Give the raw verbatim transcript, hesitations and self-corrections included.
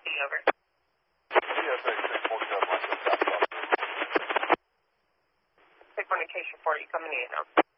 fifty, over. Yes, I think most of my stuff. six one, in case you're forty, coming in, over.